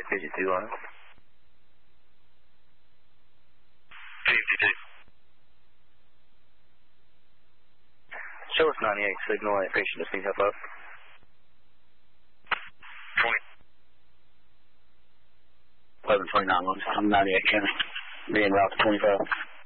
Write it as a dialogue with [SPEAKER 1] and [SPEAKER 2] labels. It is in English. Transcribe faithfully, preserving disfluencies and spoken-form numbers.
[SPEAKER 1] fifty-two on it.
[SPEAKER 2] fifty-two.
[SPEAKER 1] Show us ninety-eight signal and patient to speak up up.
[SPEAKER 2] twenty.
[SPEAKER 1] eleven twenty-nine, I'm ninety-eight, Kenny. Being route to twenty-five.